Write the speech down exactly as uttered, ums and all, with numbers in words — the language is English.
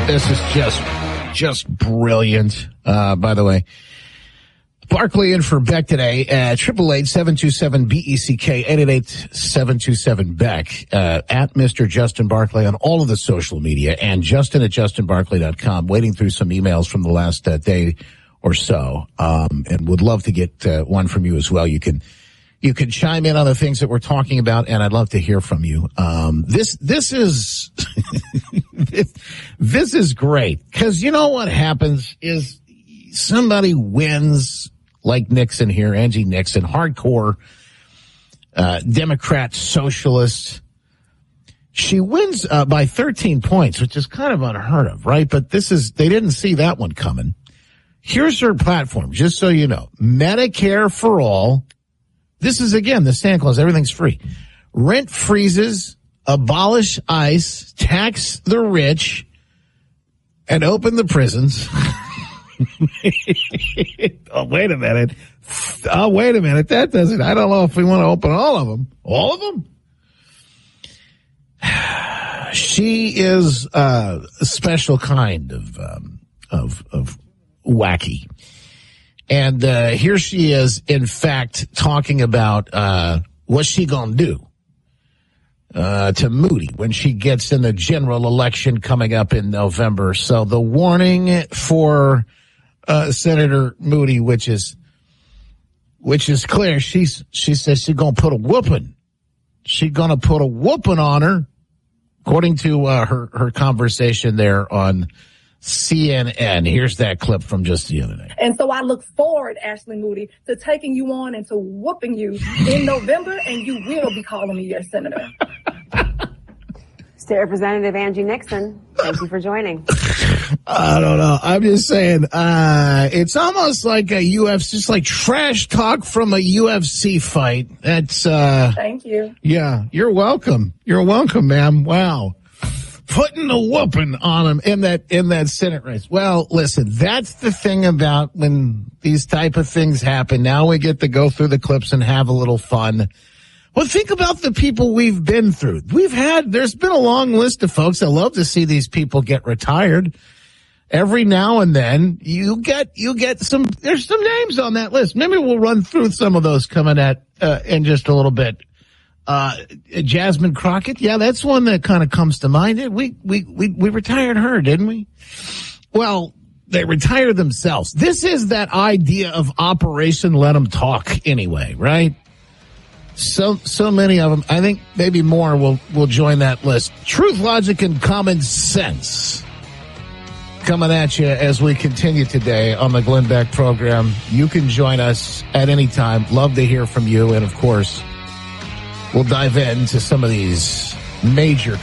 This is just, just brilliant. Uh, by the way, Barkley in for Beck today at triple eight seven two seven B E C K eight eight eight seven two seven Beck uh, at Mister Justin Barkley on all of the social media and Justin at justin barkley dot com. Waiting through some emails from the last uh, day or so, um, and would love to get uh, one from you as well. You can you can chime in on the things that we're talking about, and I'd love to hear from you. Um, this this is this, this is great because you know what happens is somebody wins. Like Nixon here, Angie Nixon, hardcore, uh, Democrat socialist. She wins, uh, by thirteen points, which is kind of unheard of, right? But this is, they didn't see that one coming. Here's her platform, just so you know. Medicare for all. This is, again, the Santa Claus, everything's free. Rent freezes, abolish ICE, tax the rich, and open the prisons. Oh, wait a minute. Oh, wait a minute. That doesn't, I don't know if we want to open all of them. All of them? She is uh, a special kind of, um, of, of wacky. And, uh, here she is, in fact, talking about, uh, what's she gonna do, uh, to Moody when she gets in the general election coming up in November. So the warning for, Uh, Senator Moody, which is, which is clear. She's, she says she's gonna put a whooping. She's gonna put a whooping on her, according to, uh, her, her conversation there on C N N. Here's that clip from just the other day. And so I look forward, Ashley Moody, to taking you on and to whooping you in November, and you will be calling me your senator. State Representative Angie Nixon, thank you for joining. I don't know. I'm just saying, uh, it's almost like a U F C, just like trash talk from a U F C fight. That's, uh. Thank you. Yeah, you're welcome. You're welcome, ma'am. Wow. Putting the whooping on him in that, in that Senate race. Well, listen, that's the thing about when these type of things happen. Now we get to go through the clips and have a little fun. Well, think about the people we've been through. We've had, there's been a long list of folks that love to see these people get retired. Every now and then you get, you get some, there's some names on that list. Maybe we'll run through some of those coming at, uh, in just a little bit. Uh, Jasmine Crockett. Yeah, that's one that kind of comes to mind. We, we, we, we retired her, didn't we? Well, they retired themselves. This is that idea of Operation Let 'Em Talk anyway, right? So, so many of them. I think maybe more will, will join that list. Truth, logic, and common sense coming at you as we continue today on the Glenn Beck program. You can join us at any time. Love to hear from you. And of course, we'll dive into some of these major